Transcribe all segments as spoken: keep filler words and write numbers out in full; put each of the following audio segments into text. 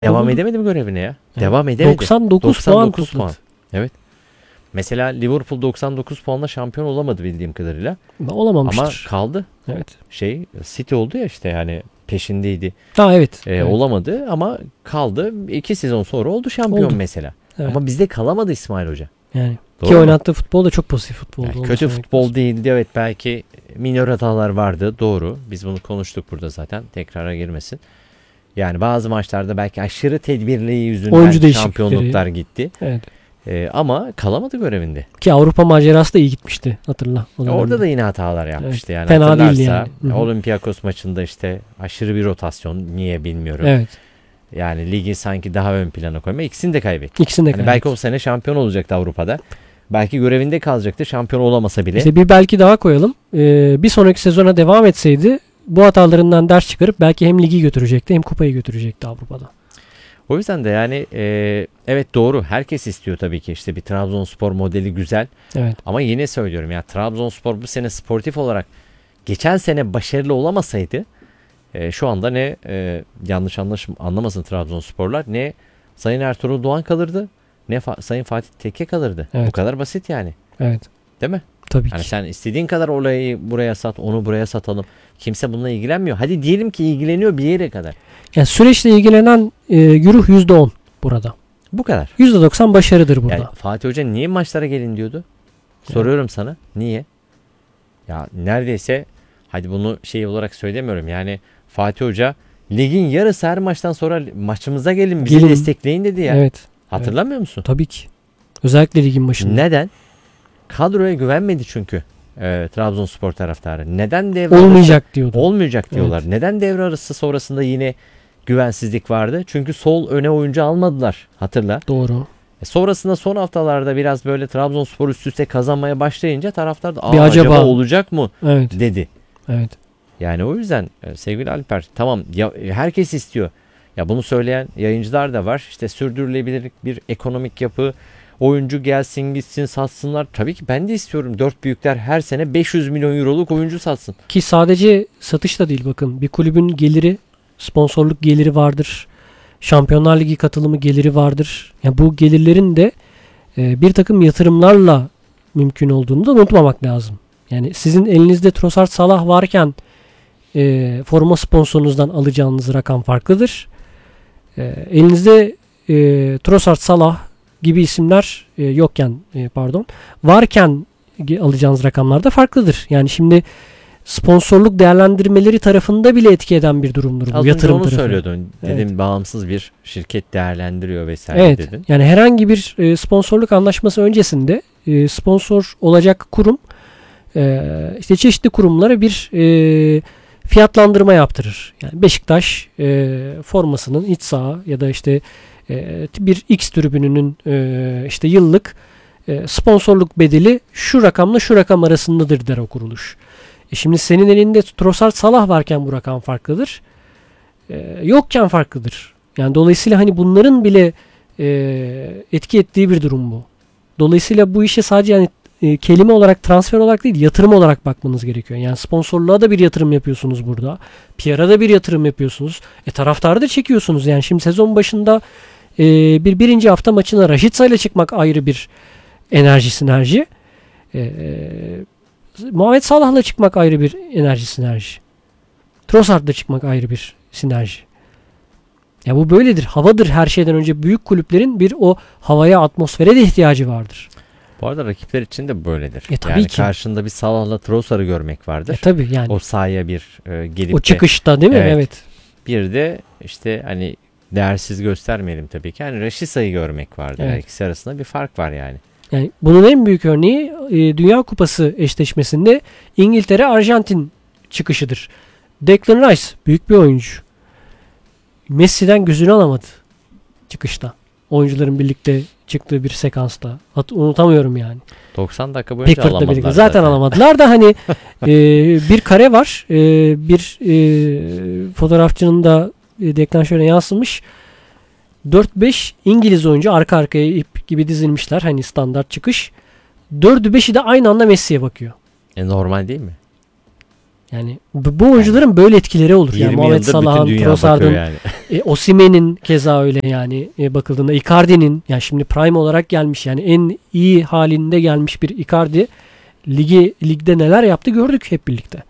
Devam Olur. edemedi mi görevine ya? Evet. Devam edemedi. doksan dokuz, doksan dokuz puan. puan. Evet. Mesela Liverpool doksan dokuz puanla şampiyon olamadı bildiğim kadarıyla. Olamamıştır. Ama kaldı. Evet. Şey City oldu ya işte yani peşindeydi. Ha evet. Ee, evet. Olamadı ama kaldı. İki sezon sonra oldu şampiyon Oldu. mesela. Evet. Ama bizde kalamadı İsmail Hoca. Yani Doğru ki mu? oynattığı futbol da çok pasif futboldu. Yani onu kötü söylemek futbol lazım. değildi. Evet belki minor hatalar vardı. Doğru. Biz bunu konuştuk burada zaten. Tekrara girmesin. Yani bazı maçlarda belki aşırı tedbirliği yüzünden Oyuncu değişiklikleri. şampiyonluklar gitti. Evet. Ee, ama kalamadı görevinde. Ki Avrupa macerası da iyi gitmişti hatırla. O Orada dönemde. da yine hatalar yapmıştı yani. Fena Hatırlarsa değildi yani. Hı hı. Olympiakos maçında işte aşırı bir rotasyon niye bilmiyorum. Evet. Yani ligi sanki daha ön plana koyma. İkisini de kaybetti. İkisini de Yani kaybetti. belki o sene şampiyon olacaktı Avrupa'da. Belki görevinde kalacaktı şampiyon olamasa bile. İşte bir belki daha koyalım. Ee, bir sonraki sezona devam etseydi bu hatalarından ders çıkarıp belki hem ligi götürecekti hem kupayı götürecekti Avrupa'da. O yüzden de yani e, evet doğru. Herkes istiyor tabii ki. İşte bir Trabzonspor modeli güzel. Evet. Ama yine söylüyorum ya Trabzonspor bu sene sportif olarak geçen sene başarılı olamasaydı e, şu anda ne e, yanlış anlaş anlamasın Trabzonsporlar ne Sayın Ertuğrul Doğan kalırdı ne Fa- Sayın Fatih Tekke kalırdı. Evet. Bu kadar basit yani. Evet. Değil mi? Tabii Yani ki. sen istediğin kadar olayı buraya sat, onu buraya satalım. Kimse bununla ilgilenmiyor. Hadi diyelim ki ilgileniyor bir yere kadar. Yani süreçle ilgilenen e, güruh yüzde on burada. Bu kadar. yüzde doksan başarıdır burada. Yani Fatih Hoca niye maçlara gelin diyordu? Soruyorum sana. Niye? Ya neredeyse hadi bunu şey olarak söylemiyorum. Yani Fatih Hoca ligin yarısı her maçtan sonra maçımıza gelin bizi Gelin. destekleyin dedi ya. Evet. Hatırlamıyor musun? Tabii ki. Özellikle ligin başında. Neden? Kadroya güvenmedi çünkü e, Trabzonspor taraftarı. Neden devre Olmayacak diyordu. arası olmayacak diyorlar. Evet. Neden devre arası sonrasında yine güvensizlik vardı? Çünkü sol öne oyuncu almadılar. Hatırla. Doğru. E sonrasında son haftalarda biraz böyle Trabzonspor üst üste kazanmaya başlayınca taraftar da Bir Aa, acaba- acaba olacak mı Evet. dedi. Evet. Yani o yüzden e, sevgili Alper tamam ya, herkes istiyor. Ya bunu söyleyen yayıncılar da var. İşte sürdürülebilir bir ekonomik yapı, oyuncu gelsin gitsin satsınlar. Tabii ki ben de istiyorum. Dört büyükler her sene beş yüz milyon euroluk oyuncu satsın. Ki sadece satış da değil bakın. Bir kulübün geliri, sponsorluk geliri vardır. Şampiyonlar Ligi katılımı geliri vardır. Yani bu gelirlerin de e, bir takım yatırımlarla mümkün olduğunu da unutmamak lazım. Yani sizin elinizde Trossard, Salah varken e, forma sponsorunuzdan alacağınız rakam farklıdır. E, elinizde e, Trossard, Salah gibi isimler e, yokken e, pardon varken alacağınız rakamlar da farklıdır. Yani şimdi sponsorluk değerlendirmeleri tarafında bile etki eden bir durumdur bu Az önce yatırım onu tarafı. söylüyordun. Evet. Dedim bağımsız bir şirket değerlendiriyor vesaire Evet. dedin. Yani herhangi bir e, sponsorluk anlaşması öncesinde e, sponsor olacak kurum e, işte çeşitli kurumlara bir e, fiyatlandırma yaptırır. Yani Beşiktaş e, formasının iç saha ya da işte e, bir X tribününün e, işte yıllık e, sponsorluk bedeli şu rakamla şu rakam arasındadır der o kuruluş. E şimdi senin elinde Trossard, Salah varken bu rakam farklıdır. E, yokken farklıdır. Yani dolayısıyla hani bunların bile e, etki ettiği bir durum bu. Dolayısıyla bu işe sadece yani e, kelime olarak, transfer olarak değil, yatırım olarak bakmanız gerekiyor. Yani sponsorluğa da bir yatırım yapıyorsunuz burada. P R'a da bir yatırım yapıyorsunuz. E taraftarı da çekiyorsunuz. Yani şimdi sezon başında e, bir birinci hafta maçına Rashica ile çıkmak ayrı bir enerji, sinerji. E, Muhammed Salah'la çıkmak ayrı bir enerji, sinerji. Trossard'la çıkmak ayrı bir sinerji. Ya bu böyledir. Havadır her şeyden önce. Büyük kulüplerin bir o havaya, atmosfere de ihtiyacı vardır. Bu arada rakipler için de böyledir. E, tabii yani ki. karşında bir Salah'la Trossard'ı görmek vardır. E tabi yani. O O, sahaya bir e, gelip de çıkışta değil mi? Evet. Evet. bir de işte hani değersiz göstermeyelim tabii ki. Hani Rashica'yı görmek vardır. Evet. İkisi arasında bir fark var yani. Yani bunun en büyük örneği e, Dünya Kupası eşleşmesinde İngiltere-Arjantin çıkışıdır. Declan Rice büyük bir oyuncu. Messi'den gözünü alamadı çıkışta. Oyuncuların birlikte çıktığı bir sekansta. Hat- unutamıyorum yani. doksan dakika boyunca Pickford'la alamadılar birlikte. Zaten, zaten. alamadılar da hani e, bir kare var. E, bir e, fotoğrafçının da e, Declan şöyle yansımış. dört beş İngiliz oyuncu arka arkaya ip gibi dizilmişler. Hani standart çıkış. dördü beşi de aynı anda Messi'ye bakıyor. E normal değil mi? Yani bu, bu oyuncuların böyle etkileri olur. Yani yirmi Muhammed yıldır bütün Salah'ın, dünya Trossard'ın, bakıyor yani. e, Osimhen'in keza öyle yani e, bakıldığında Icardi'nin yani şimdi prime olarak gelmiş yani en iyi halinde gelmiş bir Icardi ligi ligde neler yaptı gördük hep birlikte.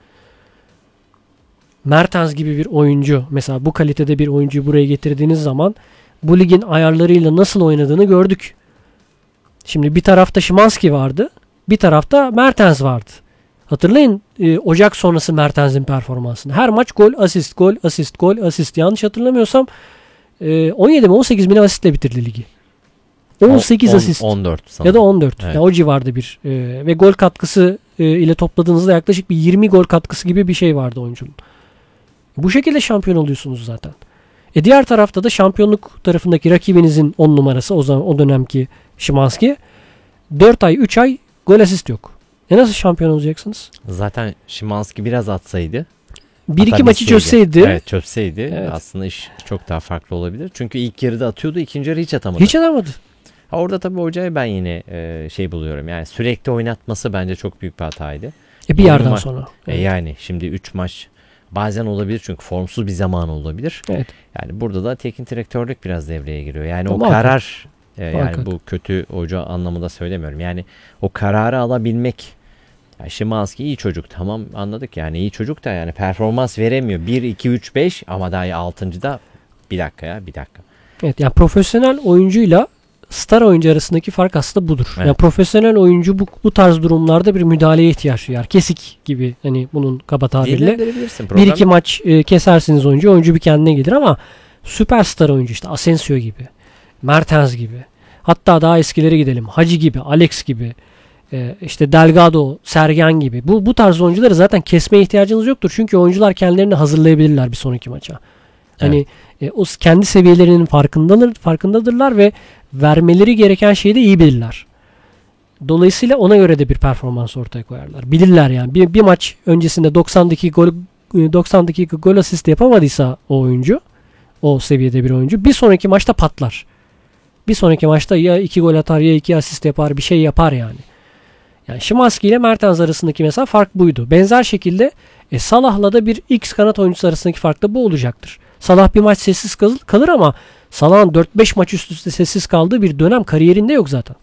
Mertens gibi bir oyuncu mesela bu kalitede bir oyuncuyu buraya getirdiğiniz zaman bu ligin ayarlarıyla nasıl oynadığını gördük. Şimdi bir tarafta Szymański vardı. Bir tarafta Mertens vardı. Hatırlayın e, Ocak sonrası Mertens'in performansını. Her maç gol, asist, gol, asist, gol, asist. Yanlış hatırlamıyorsam e, on yedi mi on sekiz mi asistle bitirdi ligi. on sekiz on, asist. on dört sanırım. Ya da on dört. Evet. Yani o civarda bir e, ve gol katkısı e, ile topladığınızda yaklaşık bir yirmi gol katkısı gibi bir şey vardı oyuncunun. Bu şekilde şampiyon oluyorsunuz zaten. E diğer tarafta da şampiyonluk tarafındaki rakibinizin on numarası o zaman o dönemki Szymański dört ay üç ay gol asist yok. E nasıl şampiyon olacaksınız? Zaten Szymański biraz atsaydı. Bir iki maçı atabilseydi. çözseydi. Evet çözseydi Evet. aslında iş çok daha farklı olabilir. Çünkü ilk yarıda atıyordu, ikinci yarı hiç atamadı. Hiç atamadı. Ha, orada tabii hocayı ben yine e, şey buluyorum. Yani sürekli oynatması bence çok büyük bir hataydı. E bir Oyun yerden var. sonra. E, yani şimdi üç maç bazen olabilir çünkü formsuz bir zaman olabilir. Evet. Yani burada da teknik direktörlük biraz devreye giriyor. Yani o Muhakkak. karar e, yani Muhakkak. bu kötü hoca anlamında söylemiyorum. Yani o kararı alabilmek. Yani Szymański iyi çocuk tamam anladık yani iyi çocuk da yani performans veremiyor. bir iki üç beş ama daha altıncıda bir dakika ya bir dakika. Evet yani profesyonel oyuncuyla star oyuncu arasındaki fark aslında budur. Evet. Yani profesyonel oyuncu bu, bu tarz durumlarda bir müdahaleye ihtiyaç duyar. Kesik gibi hani bunun kaba tabirle. Dillendirebilirsin. Bir Problem iki maç e, kesersiniz oyuncu. Oyuncu bir kendine gelir ama süperstar oyuncu işte Asensio gibi, Mertens gibi. Hatta daha eskileri gidelim. Hacı gibi, Alex gibi, e, işte Delgado, Sergen gibi. Bu bu tarz oyuncuları zaten kesmeye ihtiyacınız yoktur. Çünkü oyuncular kendilerini hazırlayabilirler bir sonraki maça. Hani e, o kendi seviyelerinin farkındadır, farkındadırlar ve vermeleri gereken şeyi de iyi bilirler. Dolayısıyla ona göre de bir performans ortaya koyarlar. Bilirler yani. Bir, bir maç öncesinde doksan dakika gol doksan dakika gol asist yapamadıysa o oyuncu, o seviyede bir oyuncu bir sonraki maçta patlar. Bir sonraki maçta ya iki gol atar ya iki asist yapar, bir şey yapar yani. Yani Szymański ile Mertens arasındaki mesela fark buydu. Benzer şekilde e, Salah'la da bir X kanat oyuncusu arasındaki fark da bu olacaktır. Salah bir maç sessiz kal- kalır ama Salah'ın dört beş maç üst üste sessiz kaldığı bir dönem kariyerinde yok zaten.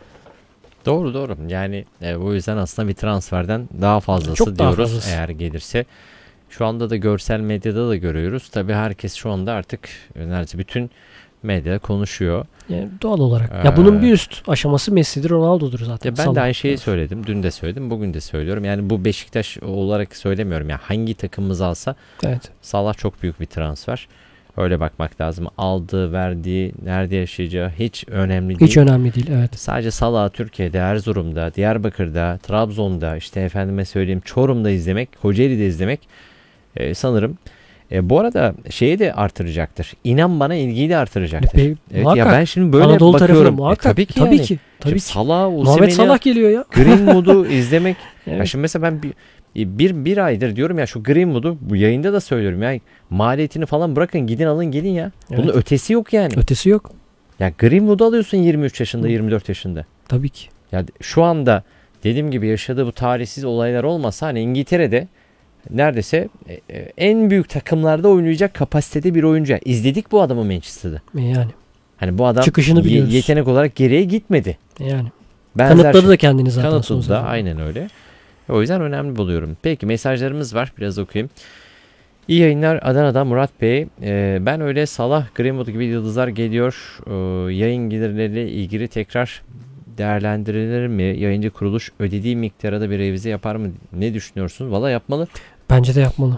Doğru doğru. Yani e, bu yüzden aslında bir transferden daha fazlası Çok daha diyoruz fazlası. eğer gelirse. Şu anda da görsel medyada da görüyoruz. Tabii herkes şu anda artık e, neredeyse bütün medya konuşuyor. Yani doğal olarak. Ee, ya bunun bir üst aşaması Messi'dir, Ronaldo'dur zaten. Ya ben Salah. de aynı şeyi söyledim. Dün de söyledim. Bugün de söylüyorum. Yani bu Beşiktaş olarak söylemiyorum. Yani hangi takımımız alsa Evet. Salah çok büyük bir transfer. Öyle bakmak lazım. Aldığı, verdiği, nerede yaşayacağı hiç önemli değil. Hiç önemli değil. Evet. Sadece Salah Türkiye'de, Erzurum'da, Diyarbakır'da, Trabzon'da, işte efendime söyleyeyim Çorum'da izlemek, Kocaeli'de izlemek e, sanırım. E, bu arada şeyi de artıracaktır. İnan bana ilgiyi de artıracaktır. E, evet ya muhakkak. ben şimdi böyle Anadolu tarafına bakıyorum. E, muhakkak. tabii ki tabii yani. ki. Tabii Şimdi ki. Salah, Muhammed Osimhen'i, Salah geliyor ya. Greenwood'u izlemek. Evet. Ya şimdi mesela ben bir, bir, bir aydır diyorum ya şu Greenwood'u bu yayında da söylüyorum ya maliyetini falan bırakın gidin alın gelin ya. Bunun Evet. ötesi yok yani. Ötesi yok. Ya Greenwood'u alıyorsun yirmi üç yaşında, yirmi dört yaşında. Tabii ki. Ya şu anda dediğim gibi yaşadığı bu tarihsiz olaylar olmasa hani İngiltere'de neredeyse e, e, en büyük takımlarda oynayacak kapasitede bir oyuncu. İzledik bu adamı Manchester'da. E, Yani. Hani bu adam Çıkışını ye- biliyoruz. yetenek olarak geriye gitmedi. e, Yani. Benzer Kanıtladı şey- da kendini zaten. son Kanıtladı da sezonda. aynen öyle. O yüzden önemli buluyorum. Peki mesajlarımız var. Biraz okuyayım. İyi yayınlar Adana'dan Murat Bey. Ee, ben öyle Salah, Greenwood gibi yıldızlar geliyor. Ee, yayın gelirleriyle ilgili tekrar değerlendirilir mi? Yayıncı kuruluş ödediği miktara da bir revize yapar mı? Ne düşünüyorsunuz? Valla yapmalı. Bence de yapmalı.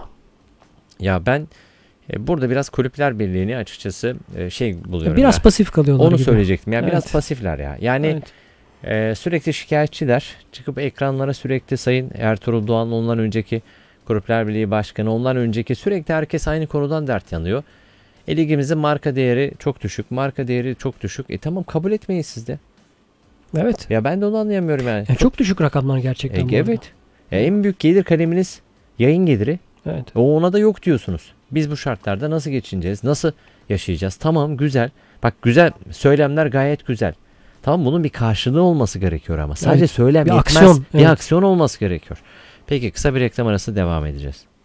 Ya ben e, burada biraz Kulüpler Birliği'ni açıkçası e, şey buluyorum. Biraz ben. pasif kalıyorlar Onu gibi. söyleyecektim. Ya biraz Evet. pasifler ya. Yani Evet. Ee, sürekli şikayetçiler. Çıkıp ekranlara sürekli Sayın Ertuğrul Doğan ondan önceki Kulüpler Birliği Başkanı ondan önceki sürekli herkes aynı konudan dert yanıyor. E, ligimizin marka değeri çok düşük. Marka değeri çok düşük. E tamam kabul etmeyin siz de. Evet. Ya ben de onu anlayamıyorum yani. Yani çok düşük rakamlar E, gerçekten. bu arada. evet. E, en büyük gelir kaleminiz yayın geliri. Evet. O ona da yok diyorsunuz. Biz bu şartlarda nasıl geçineceğiz? Nasıl yaşayacağız? Tamam güzel. Bak güzel. Söylemler gayet güzel. Tamam bunun bir karşılığı olması gerekiyor ama. Sadece Evet, söylem bir yetmez. aksiyon, Bir evet. aksiyon olması gerekiyor. Peki kısa bir reklam arası devam edeceğiz.